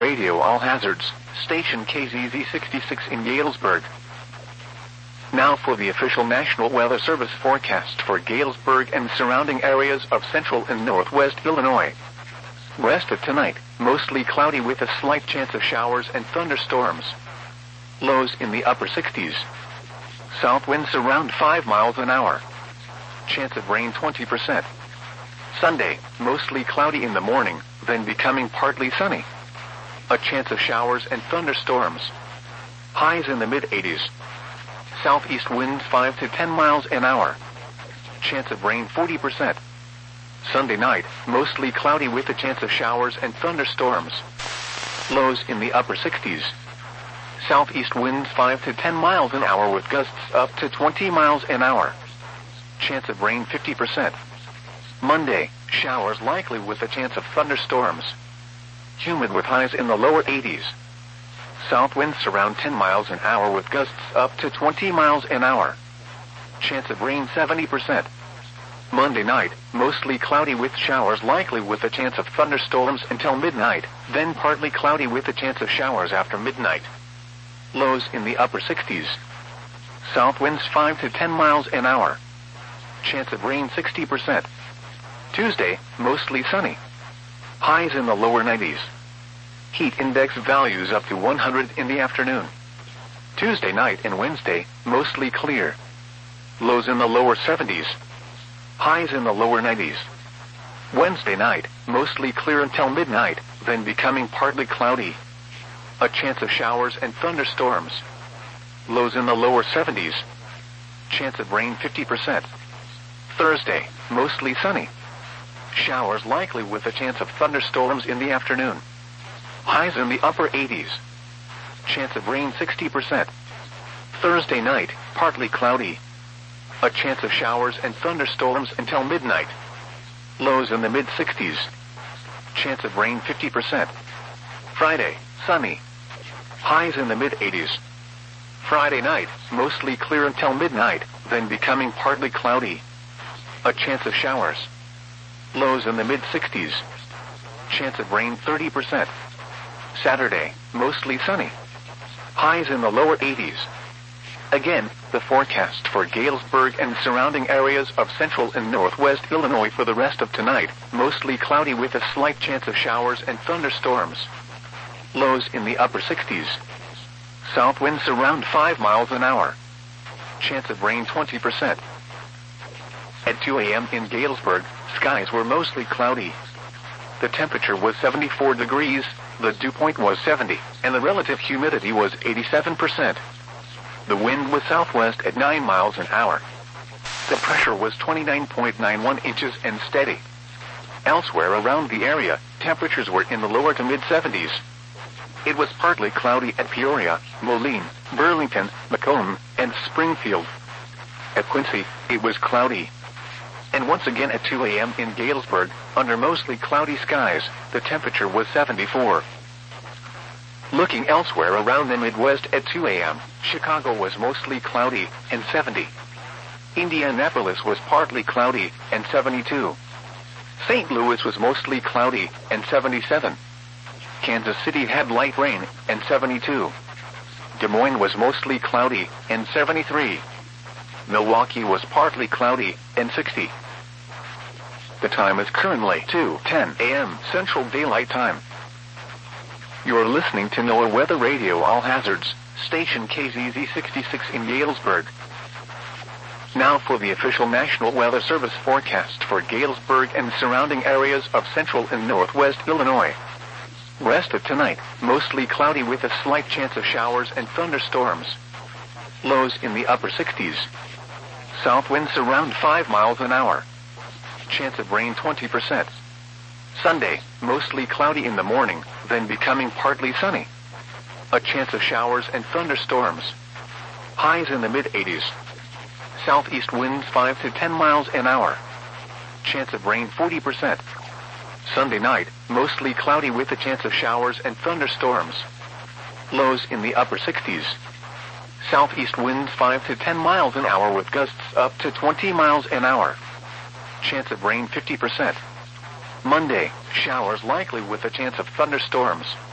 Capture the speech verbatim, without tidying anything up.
Radio All Hazards, station K Z Z sixty-six in Galesburg. Now for the official National Weather Service forecast for Galesburg and surrounding areas of central and northwest Illinois. Rest of tonight, mostly cloudy with a slight chance of showers and thunderstorms. Lows in the upper sixties. South winds around five miles an hour. Chance of rain twenty percent. Sunday, mostly cloudy in the morning, then becoming partly sunny. A chance of showers and thunderstorms. Highs in the mid-eighties. Southeast winds five to ten miles an hour. Chance of rain forty percent. Sunday night, mostly cloudy with a chance of showers and thunderstorms. Lows in the upper sixties. Southeast winds five to ten miles an hour with gusts up to twenty miles an hour. Chance of rain fifty percent. Monday, showers likely with a chance of thunderstorms. Humid with highs in the lower eighties. South winds around ten miles an hour with gusts up to twenty miles an hour. Chance of rain seventy percent. Monday night, mostly cloudy with showers likely with a chance of thunderstorms until midnight, then partly cloudy with a chance of showers after midnight. Lows in the upper sixties. South winds five to ten miles an hour. Chance of rain sixty percent. Tuesday, mostly sunny. Highs in the lower nineties. Heat index values up to one hundred in the afternoon. Tuesday night and Wednesday, mostly clear. Lows in the lower seventies. Highs in the lower nineties. Wednesday night, mostly clear until midnight, then becoming partly cloudy. A chance of showers and thunderstorms. Lows in the lower seventies. Chance of rain fifty percent. Thursday, mostly sunny. Showers likely with a chance of thunderstorms in the afternoon. Highs in the upper eighties. Chance of rain sixty percent. Thursday night, partly cloudy. A chance of showers and thunderstorms until midnight. Lows in the mid-sixties. Chance of rain fifty percent. Friday, sunny. Highs in the mid-eighties. Friday night, mostly clear until midnight, then becoming partly cloudy. A chance of showers. Lows in the mid-sixties. Chance of rain thirty percent. Saturday, mostly sunny. Highs in the lower eighties. Again, the forecast for Galesburg and surrounding areas of central and northwest Illinois for the rest of tonight, mostly cloudy with a slight chance of showers and thunderstorms. Lows in the upper sixties. South winds around five miles an hour. Chance of rain twenty percent. At two a.m. in Galesburg, skies were mostly cloudy. The temperature was seventy-four degrees, the dew point was seventy, and the relative humidity was eighty-seven percent. The wind was southwest at nine miles an hour. The pressure was twenty-nine point nine one inches and steady. Elsewhere around the area, temperatures were in the lower to mid-seventies. It was partly cloudy at Peoria, Moline, Burlington, Macomb, and Springfield. At Quincy, it was cloudy. And once again at two a.m. in Galesburg, under mostly cloudy skies, the temperature was seventy-four. Looking elsewhere around the Midwest at two a.m., Chicago was mostly cloudy and seventy. Indianapolis was partly cloudy and seventy-two. Saint Louis was mostly cloudy and seventy-seven. Kansas City had light rain and seventy-two. Des Moines was mostly cloudy and seventy-three. Milwaukee was partly cloudy and sixty. The time is currently two ten a.m. Central Daylight Time. You're listening to NOAA Weather Radio All Hazards, station K Z Z sixty-six in Galesburg. Now for the official National Weather Service forecast for Galesburg and surrounding areas of central and northwest Illinois. Rest of tonight, mostly cloudy with a slight chance of showers and thunderstorms. Lows in the upper sixties. South winds around five miles an hour. Chance of rain twenty percent. Sunday, mostly cloudy in the morning, then becoming partly sunny. A chance of showers and thunderstorms. Highs in the mid-eighties. Southeast winds five to ten miles an hour. Chance of rain forty percent. Sunday night, mostly cloudy with a chance of showers and thunderstorms. Lows in the upper sixties. Southeast winds five to ten miles an hour with gusts up to twenty miles an hour. Chance of rain fifty percent. Monday, showers likely with a chance of thunderstorms.